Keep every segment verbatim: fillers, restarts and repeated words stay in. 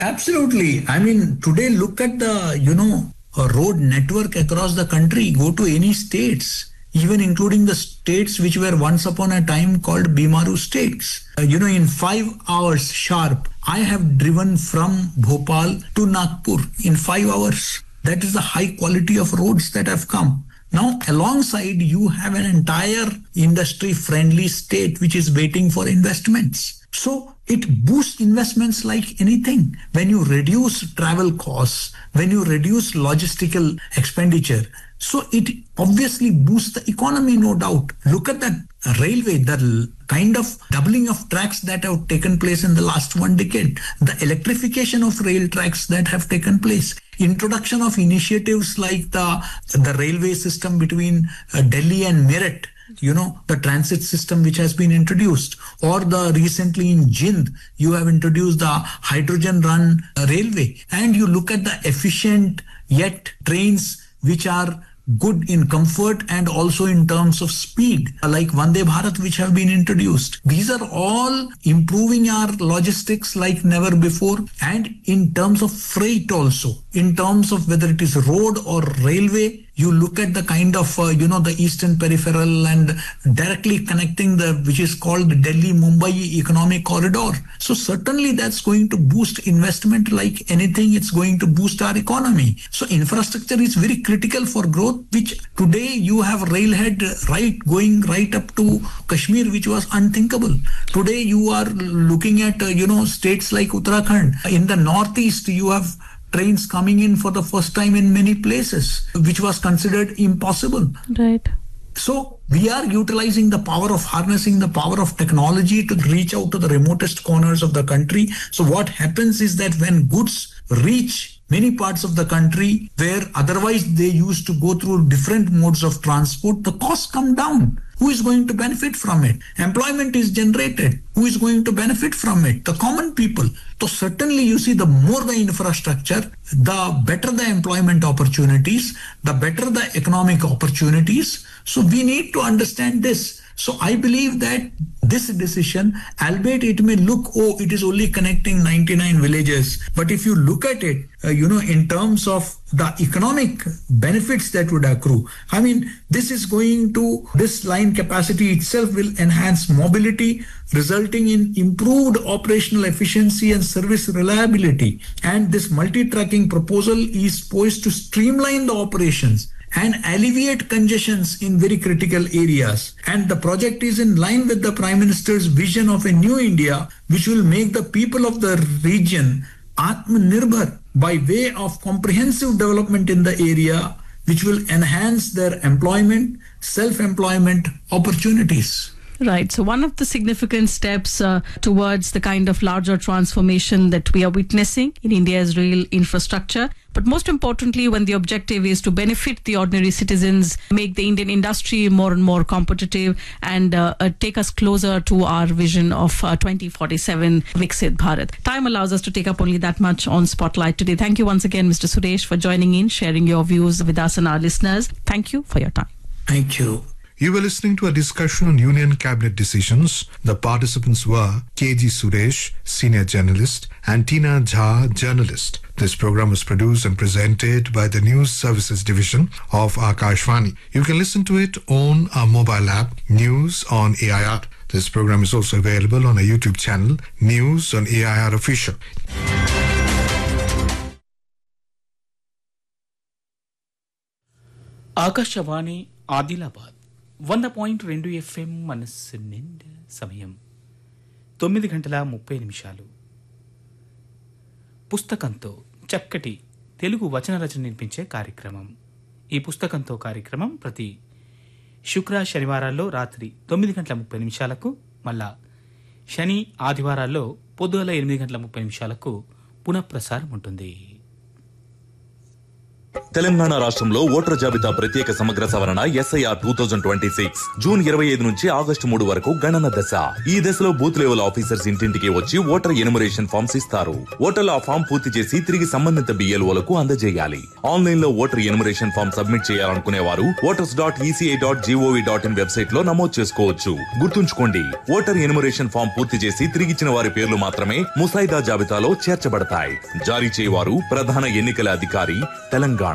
Absolutely. I mean, today look at the, you know, uh, road network across the country. Go to any states, even including the states which were once upon a time called Bimaru states. Uh, you know, in five hours sharp, I have driven from Bhopal to Nagpur in five hours. That is the high quality of roads that have come. Now, alongside, you have an entire industry friendly state which is waiting for investments. So it boosts investments like anything. When you reduce travel costs, when you reduce logistical expenditure, so it obviously boosts the economy, no doubt. Look at that railway, the kind of doubling of tracks that have taken place in the last one decade, the electrification of rail tracks that have taken place, introduction of initiatives like the, the railway system between uh, Delhi and Meerut, you know, the transit system which has been introduced, or the recently in Jind, you have introduced the hydrogen run uh, railway, and you look at the efficient yet trains which are good in comfort and also in terms of speed, like Vande Bharat, which have been introduced. These are all improving our logistics like never before. And in terms of freight also, in terms of whether it is road or railway, you look at the kind of, uh, you know, the Eastern Peripheral and directly connecting the, which is called the Delhi-Mumbai Economic Corridor. So certainly that's going to boost investment like anything. It's going to boost our economy. So infrastructure is very critical for growth, which today you have railhead right going right up to Kashmir, which was unthinkable. Today you are looking at, uh, you know, states like Uttarakhand. In the Northeast, you have trains coming in for the first time in many places, which was considered impossible. Right. So we are utilizing the power of harnessing the power of technology to reach out to the remotest corners of the country. So what happens is that when goods reach many parts of the country where otherwise they used to go through different modes of transport, the costs come down. Who is going to benefit from it? Employment is generated. Who is going to benefit from it? The common people. So certainly you see, the more the infrastructure, the better the employment opportunities, the better the economic opportunities. So we need to understand this. So I believe that this decision, albeit it may look, oh, it is only connecting ninety-nine villages. But if you look at it, uh, you know, in terms of the economic benefits that would accrue, I mean, this is going to, this line capacity itself will enhance mobility, resulting in improved operational efficiency and service reliability. And this multi-tracking proposal is poised to streamline the operations and alleviate congestions in very critical areas. And the project is in line with the Prime Minister's vision of a new India, which will make the people of the region Atmanirbhar by way of comprehensive development in the area, which will enhance their employment, self-employment opportunities. Right. So one of the significant steps uh, towards the kind of larger transformation that we are witnessing in India's rail infrastructure. But most importantly, when the objective is to benefit the ordinary citizens, make the Indian industry more and more competitive, and uh, uh, take us closer to our vision of uh, twenty forty-seven Viksit Bharat. Time allows us to take up only that much on Spotlight today. Thank you once again, Mister Suresh, for joining in, sharing your views with us and our listeners. Thank you for your time. Thank you. You were listening to a discussion on Union Cabinet decisions. The participants were K G Suresh, Senior Journalist, and Tina Jha, Journalist. This program was produced and presented by the News Services Division of Akashvani. You can listen to it on our mobile app, News on A I R. This program is also available on our YouTube channel, News on A I R Official. Akashvani Adilabad వంద point రెండు FM మనస్సు నిండా సమయం తొమ్మిది గంటల ముప్పై నిమిషాలు. పుస్తకంతో చక్కటి తెలుగు వచన రచన నిర్మించే కార్యక్రమం. ఈ పుస్తకంతో కార్యక్రమం ప్రతి శుక్ర శనివారాల్లో రాత్రి తొమ్మిది గంటల ముప్పై నిమిషాలకు, మళ్ళా శని ఆదివారాల్లో పొద్దుగల ఎనిమిది గంటల ముప్పై నిమిషాలకు పునఃప్రసారం ఉంటుంది. తెలంగాణ రాష్ట్రంలో ఓటర్ జాబితా ప్రత్యేక సమగ్ర సవరణ SIR two thousand twenty six June ఇరవై ఐదు నుంచి ఆగస్టు మూడు వరకు గణన దశ. ఈ దశలో బూత్ లెవెల్ ఆఫీసర్స్ ఇంటింటికి వచ్చి ఓటర్ ఎనుమరేషన్ ఫామ్స్ ఇస్తారు. ఓటర్లు ఆ ఫామ్ పూర్తి చేసి తిరిగి సంబంధిత బిఎల్ఓలకు అందజేయాలి. ఆన్లైన్ లో ఓటర్ ఎనుమరేషన్ ఫామ్ సబ్మిట్ చేయాలనుకునే వారు voters dot ECI dot GOV dot in website లో నమోదు చేసుకోవచ్చు. గుర్తుంచుకోండి, ఓటర్ ఎనుమరేషన్ ఫామ్ పూర్తి చేసి తిరిగిచ్చిన వారి పేర్లు మాత్రమే ముసాయిదా జాబితాలో చేర్చబడతాయి. జారీ చేయవారు ప్రధాన ఎన్నికల అధికారి, తెలంగాణ.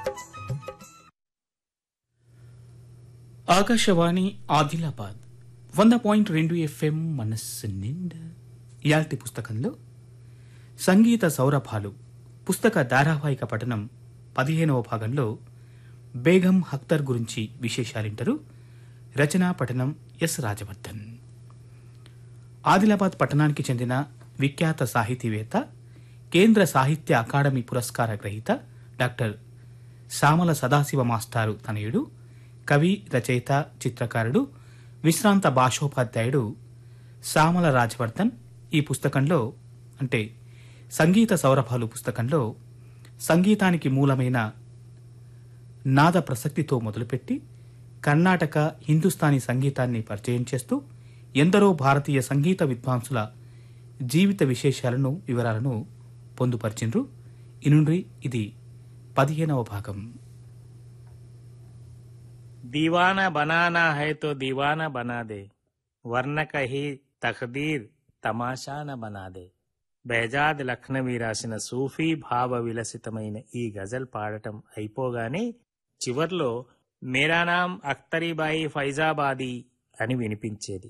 ఆకాశవాణి ఆదిలాబాద్ వంద పాయింట్ రెండు ఎఫ్ఎం మనస్సు నిండా. ఇయాల్టి పుస్తకంలో సంగీత సౌరభాలు పుస్తక ధారావాహిక పఠనం పదిహేనవ భాగంలో బేగం అఖ్తర్ గురించి విశేషాలింటారు. రచనా పఠనం ఎస్ రాజవర్ధన్. ఆదిలాబాద్ పట్టణానికి చెందిన విఖ్యాత సాహితీవేత్త, కేంద్ర సాహిత్య అకాడమీ పురస్కార గ్రహీత డాక్టర్ సామల సదాశివ మాస్టారు తనయుడు, కవి, రచయిత, చిత్రకారుడు, విశ్రాంత భాషోపాధ్యాయుడు సామల రాజవర్ధన్ ఈ పుస్తకంలో, అంటే సంగీత సౌరభాలు పుస్తకంలో సంగీతానికి మూలమైన నాద ప్రసక్తితో మొదలుపెట్టి కర్ణాటక, హిందుస్థానీ సంగీతాన్ని పరిచయం చేస్తూ ఎందరో భారతీయ సంగీత విద్వాంసుల జీవిత విశేషాలను, వివరాలను పొందుపరిచిండ్రు. ఇనుండ్రి ఇది పదిహేనవ భాగం. दीवाना बनाना है तो दीवाना बना दे, वरना कहीं तकदीर తమాషా న బనాదే. బెజాద్ లఖ్నవీ రాసిన సూఫీ భావ విలసితమైన ఈ గజల్ పాడటం అయిపోగానే చివర్లో మేరా నామ్ అఖ్తరీబాయి ఫైజాబాదీ అని వినిపించేది.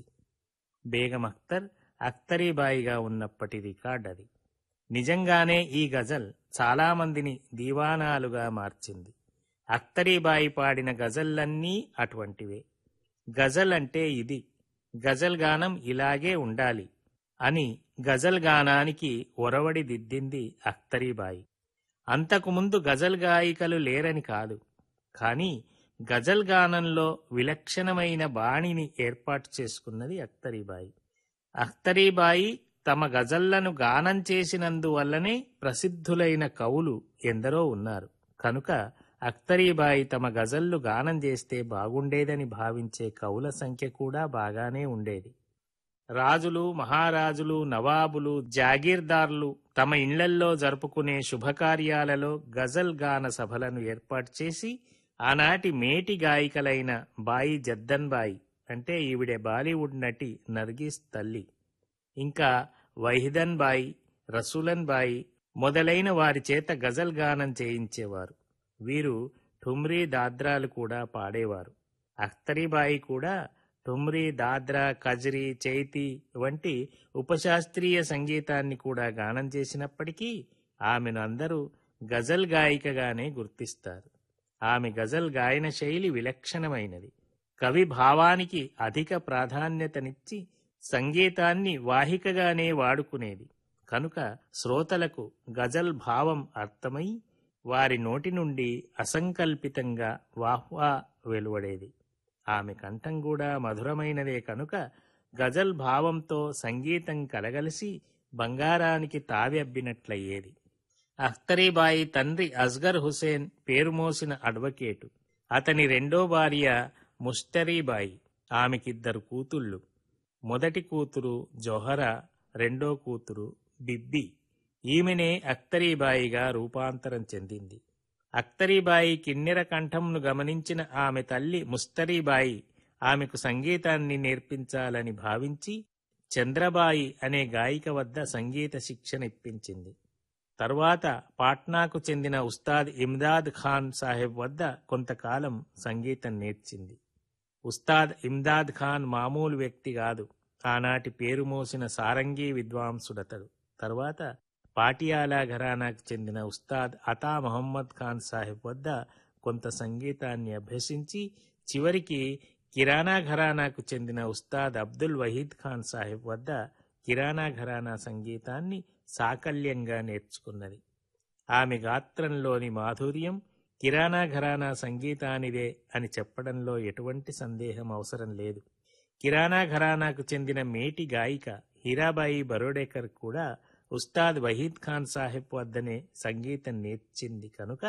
బేగం అఖ్తర్ అఖ్తరీబాయిగా ఉన్నప్పటి రికార్డ్ అది. నిజంగానే ఈ గజల్ చాలామందిని దీవానాలుగా మార్చింది. అఖ్తరీబాయి పాడిన గజల్లన్నీ అటువంటివే. గజల్ అంటే ఇది, గజల్ గానం ఇలాగే ఉండాలి అని గజల్ గానానికి ఒరవడి దిద్దింది అఖ్తరీబాయి. అంతకుముందు గజల్ గాయికలు లేరని కాదు, కానీ గజల్ గానంలో విలక్షణమైన బాణిని ఏర్పాటు చేసుకున్నది అఖ్తరీబాయి. అఖ్తరీబాయి తమ గజల్లను గానం చేసినందువల్లనే ప్రసిద్ధులైన కవులు ఎందరో ఉన్నారు. కనుక అఖ్తరీబాయి తమ గజల్లు గానం చేస్తే బాగుండేదని భావించే కవుల సంఖ్య కూడా బాగానే ఉండేది. రాజులు, మహారాజులు, నవాబులు, జాగీర్దార్లు తమ ఇళ్లల్లో జరుపుకునే శుభకార్యాలలో గజల్ గాన సభలను ఏర్పాటు చేసి ఆనాటి మేటి గాయికలైన బాయి జద్దన్ బాయి, అంటే ఈవిడే బాలీవుడ్ నటి నర్గిస్ తల్లి, ఇంకా వైహిదన్ బాయి, రసూలన్ బాయి మొదలైన వారి చేత గజల్ గానం చేయించేవారు. వీరు ఠుమ్రీ దాద్రాలు కూడా పాడేవారు. అఖ్తరీబాయి కూడా ఠుమ్రీ, దాద్రా, కజరీ, చైతీ వంటి ఉపశాస్త్రీయ సంగీతాన్ని కూడా గానం చేసినప్పటికీ ఆమెను అందరూ గజల్ గాయికగానే గుర్తిస్తారు. ఆమె గజల్ గాయన శైలి విలక్షణమైనది. కవి భావానికి అధిక ప్రాధాన్యతనిచ్చి సంగీతాన్ని వాహికగానే వాడుకునేది. కనుక శ్రోతలకు గజల్ భావం అర్థమై వారి నోటి నుండి అసంకల్పితంగా వాహ్వా వెలువడేది. ఆమె కంఠం కూడా మధురమైనదే కనుక గజల్ భావంతో సంగీతం కలగలిసి బంగారానికి తావి అబ్బినట్లయ్యేది. అఖ్తరీబాయి తండ్రి అస్గర్ హుసేన్ పేరుమోసిన అడ్వకేటు. అతని రెండో భార్య ముష్టరీబాయి. ఆమెకిద్దరు కూతుళ్ళు. మొదటి కూతురు జొహరా, రెండో కూతురు బిబ్బి. ఈమెనే అఖ్తరీబాయిగా రూపాంతరం చెందింది. అఖ్తరీబాయి కిన్నెర కంఠంను గమనించిన ఆమె తల్లి ముస్తరీబాయి ఆమెకు సంగీతాన్ని నేర్పించాలని భావించి చంద్రబాయి అనే గాయిక వద్ద సంగీత శిక్షణ ఇప్పించింది. తరువాత పాట్నాకు చెందిన ఉస్తాద్ ఇమ్దాద్ ఖాన్ సాహెబ్ వద్ద కొంతకాలం సంగీతం నేర్చింది. ఉస్తాద్ ఇమ్దాద్ ఖాన్ మామూలు వ్యక్తి కాదు. ఆనాటి పేరు మోసిన సారంగీ విద్వాంసుడతడు. తరువాత పాటియాలా ఘరానాకు చెందిన ఉస్తాద్ అతా మహమ్మద్ ఖాన్ సాహెబ్ వద్ద కొంత సంగీతాన్ని అభ్యసించి చివరికి కిరాణా ఘరానాకు చెందిన ఉస్తాద్ అబ్దుల్ వహీద్ ఖాన్ సాహెబ్ వద్ద కిరాణా ఘరానా సంగీతాన్ని సాకల్యంగా నేర్చుకున్నది. ఆమె గాత్రంలోని మాధుర్యం కిరాణా ఘరానా సంగీతానిదే అని చెప్పడంలో ఎటువంటి సందేహం అవసరం లేదు. కిరాణా ఘరానాకు చెందిన మేటి గాయిక హీరాబాయి బరోడేకర్ కూడా ఉస్తాద్ వహీద్ ఖాన్ సాహెబ్ వద్దనే సంగీతం నేర్చింది. కనుక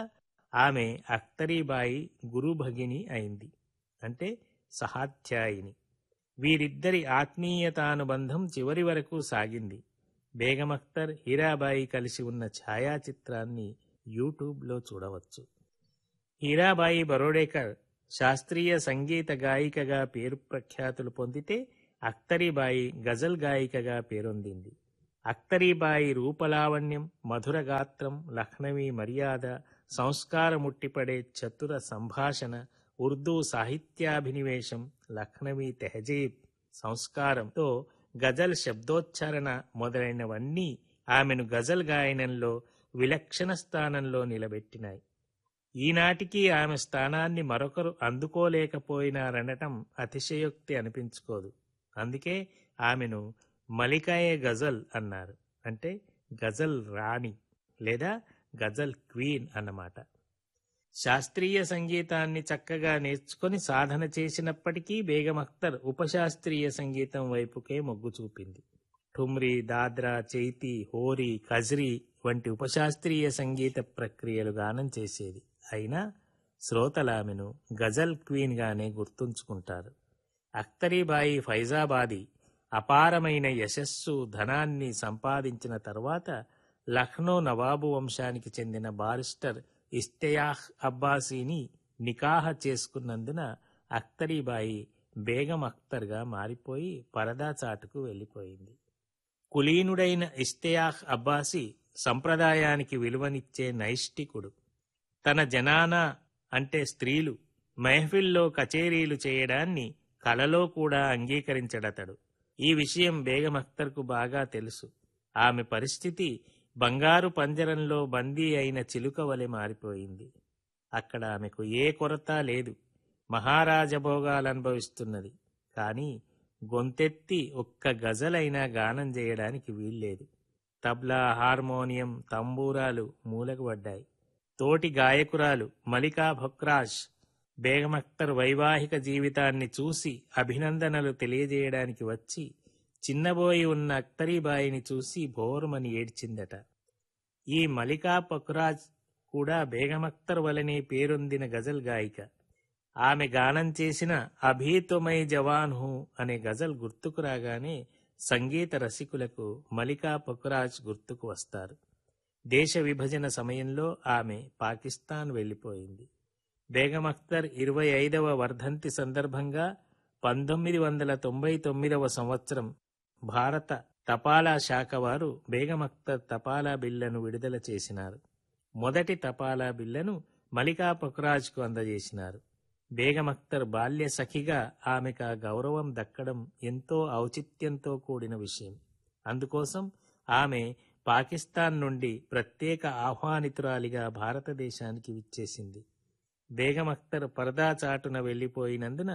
ఆమె అఖ్తరీబాయి గురు భగిని అయింది, అంటే సహాధ్యాయిని. వీరిద్దరి ఆత్మీయతానుబంధం చివరి వరకు సాగింది. బేగం అఖ్తర్, హీరాబాయి కలిసి ఉన్న ఛాయాచిత్రాన్ని యూట్యూబ్లో చూడవచ్చు. హీరాబాయి బరోడేకర్ శాస్త్రీయ సంగీత గాయికగా పేరు ప్రఖ్యాతులు పొందితే అఖ్తరీబాయి గజల్ గాయికగా పేరొందింది. అఖ్తరీబాయి రూపలావణ్యం, మధుర గాత్రం, లఖ్నవీ మర్యాద, సంస్కారముట్టిపడే చతుర సంభాషణ, ఉర్దూ సాహిత్యాభినివేశం, లఖ్నవీ తెహజీబ్ సంస్కారంతో గజల్ శబ్దోచ్చారణ మొదలైనవన్నీ ఆమెను గజల్ గాయనంలో విలక్షణ స్థానంలో నిలబెట్టినాయి. ఈనాటికి ఆమె స్థానాన్ని మరొకరు అందుకోలేకపోయినారనటం అతిశయోక్తి అనిపించుకోదు. అందుకే ఆమెను మలికాయే గజల్ అన్నారు, అంటే గజల్ రాణి లేదా గజల్ క్వీన్ అన్నమాట. శాస్త్రీయ సంగీతాన్ని చక్కగా నేర్చుకొని సాధన చేసినప్పటికీ బేగం అఖ్తర్ ఉపశాస్త్రీయ సంగీతం వైపుకే మొగ్గు చూపింది. ఠుమ్రీ, దాద్రా, చైతీ, హోరీ, ఖజ్రీ వంటి ఉపశాస్త్రీయ సంగీత ప్రక్రియలు గానం చేసేది. అయినా శ్రోతలామెను గజల్ క్వీన్ గానే గుర్తుంచుకుంటారు. అఖ్తరీబాయి ఫైజాబాదీ అపారమైన యశస్సు, ధనాన్ని సంపాదించిన తర్వాత లక్నో నవాబు వంశానికి చెందిన బారిస్టర్ ఇష్తియాక్ అబ్బాసీని నికాహ చేసుకున్నందున అఖ్తరీబాయి బేగం అఖ్తర్గా మారిపోయి పరదా చాటుకు వెళ్ళిపోయింది. కులీనుడైన ఇష్తియాక్ అబ్బాసీ సంప్రదాయానికి విలువనిచ్చే నైష్టికుడు. తన జనానా అంటే స్త్రీలు మెహఫిల్లో కచేరీలు చేయడాన్ని కలలో కూడా అంగీకరించడతడు. ఈ విషయం బేగం అఖ్తర్కు బాగా తెలుసు. ఆమె పరిస్థితి బంగారు పంజరంలో బందీ అయిన చిలుక వలె మారిపోయింది. అక్కడ ఆమెకు ఏ కొరత లేదు, మహారాజభోగాలనుభవిస్తున్నది. కానీ గొంతెత్తి ఒక్క గజలైనా గానం చేయడానికి వీల్లేదు. తబ్లా, హార్మోనియం, తంబూరాలు మూలకు పడ్డాయి. తోటి గాయకురాలు మలికా భొక్రాజ్ బేగం అఖ్తర్ వైవాహిక జీవితాన్ని చూసి అభినందనలు తెలియజేయడానికి వచ్చి చిన్నబోయి ఉన్న అఖ్తరీబాయిని చూసి భోరుమని ఏడ్చిందట. ఈ మలికా భొక్రాజ్ కూడా బేగం అఖ్తర్ వలనే పేరొందిన గజల్ గాయిక. ఆమె గానం చేసిన అభీ తుమై జవాన్ హూ అనే గజల్ గుర్తుకు రాగానే సంగీత రసికులకు మలికా భొక్రాజ్ గుర్తుకు వస్తారు. దేశ విభజన సమయంలో ఆమె పాకిస్తాన్ వెళ్ళిపోయింది. బేగం అఖ్తర్ ఇరవై ఐదవ వర్ధంతి సందర్భంగా పంతొమ్మిది వందల తొంభై తొమ్మిదవ సంవత్సరం భారత తపాలా శాఖ వారు బేగం అఖ్తర్ తపాలా బిళ్లను విడుదల చేసినారు. మొదటి తపాలా బిళ్లను మలికా భొక్రాజ్కు అందజేసినారు. బేగం అఖ్తర్ బాల్య సఖిగా ఆమెకు ఆ గౌరవం దక్కడం ఎంతో ఔచిత్యంతో కూడిన విషయం. అందుకోసం ఆమె పాకిస్తాన్ నుండి ప్రత్యేక ఆహ్వానితురాలిగా భారతదేశానికి విచ్చేసింది. బేగం అఖ్తర్ పరదా చాటున వెళ్లిపోయినందున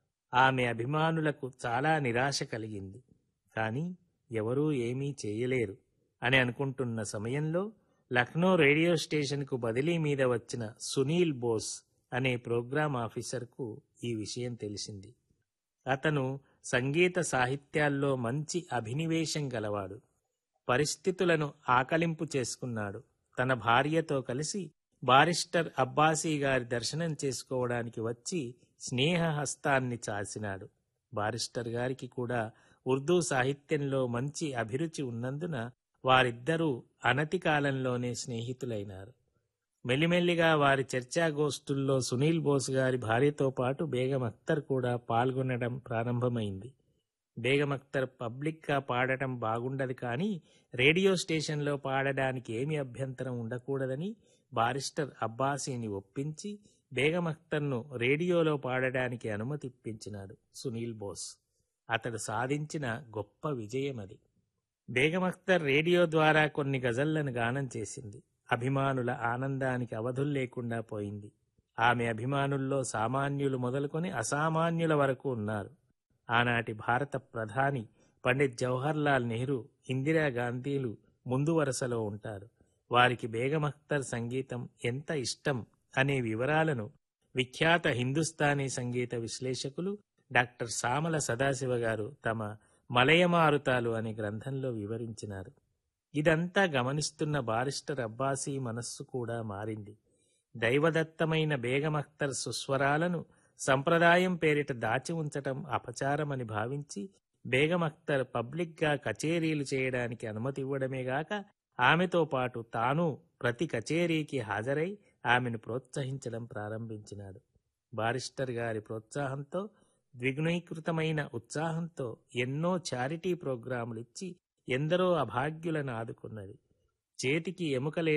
ఆమె అభిమానులకు చాలా నిరాశ కలిగింది. కానీ ఎవరూ ఏమీ చేయలేరు అని అనుకుంటున్న సమయంలో లక్నో రేడియో స్టేషన్కు బదిలీ మీద వచ్చిన సునీల్ బోస్ అనే ప్రోగ్రాం ఆఫీసర్కు ఈ విషయం తెలిసింది. అతను సంగీత సాహిత్యాల్లో మంచి అభినివేశం గలవాడు. పరిస్థితులను ఆకలింపు చేసుకున్నాడు. తన భార్యతో కలిసి బారిస్టర్ అబ్బాసీ గారి దర్శనం చేసుకోవడానికి వచ్చి స్నేహహస్తాన్ని చాచినాడు. బారిస్టర్ గారికి కూడా ఉర్దూ సాహిత్యంలో మంచి అభిరుచి ఉన్నందున వారిద్దరూ అనతి కాలంలోనే స్నేహితులైనారు. మెల్లిమెల్లిగా వారి చర్చాగోష్ఠుల్లో సునీల్ బోస్ గారి భార్యతో పాటు బేగం అఖ్తర్ కూడా పాల్గొనడం ప్రారంభమైంది. బేగం అఖ్తర్ పబ్లిక్గా పాడటం బాగుండదు, కానీ రేడియో స్టేషన్లో పాడడానికి ఏమి అభ్యంతరం ఉండకూడదని బారిస్టర్ అబ్బాసీని ఒప్పించి బేగం అఖ్తర్ను రేడియోలో పాడడానికి అనుమతి ఇప్పించినాడు సునీల్ బోస్. అతడు సాధించిన గొప్ప విజయం అది. బేగం అఖ్తర్ రేడియో ద్వారా కొన్ని గజళ్లను గానం చేసింది. అభిమానుల ఆనందానికి అవధులు లేకుండా పోయింది. ఆమె అభిమానుల్లో సామాన్యులు మొదలుకొని అసామాన్యుల వరకు ఉన్నారు. ఆనాటి భారత ప్రధాని పండిత్ జవహర్లాల్ నెహ్రూ, ఇందిరాగాంధీలు ముందు వరుసలో ఉంటారు. వారికి బేగం అఖ్తర్ సంగీతం ఎంత ఇష్టం అనే వివరాలను విఖ్యాత హిందుస్థానీ సంగీత విశ్లేషకులు డాక్టర్ సామల సదాశివ గారు తమ మలయమారుతాలు అనే గ్రంథంలో వివరించినారు. ఇదంతా గమనిస్తున్న బారిస్టర్ అబ్బాసీ మనస్సు కూడా మారింది. దైవదత్తమైన బేగం అఖ్తర్ సుస్వరాలను సంప్రదాయం పేరిట దాచి ఉంచటం అపచారమని భావించి బేగం అఖ్తర్ పబ్లిక్గా కచేరీలు చేయడానికి అనుమతి ఇవ్వడమేగాక ఆమెతో పాటు తాను ప్రతి కచేరీకి హాజరై ఆమెను ప్రోత్సహించడం ప్రారంభించినాడు. బారిస్టర్ గారి ప్రోత్సాహంతో, ద్విగుణీకృతమైన ఉత్సాహంతో ఎన్నో చారిటీ ప్రోగ్రాములిచ్చి ఎందరో అభాగ్యులను ఆదుకున్నది. చేతికి ఎముకలే